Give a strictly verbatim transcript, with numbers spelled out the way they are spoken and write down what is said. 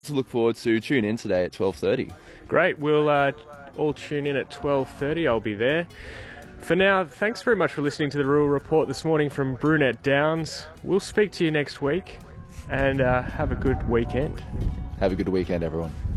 To look forward to. Tune in today at twelve thirty. Great. We'll uh, all tune in at twelve thirty. I'll be there. For now, thanks very much for listening to the Rural Report this morning from Brunette Downs. We'll speak to you next week, and uh, have a good weekend. Have a good weekend, everyone.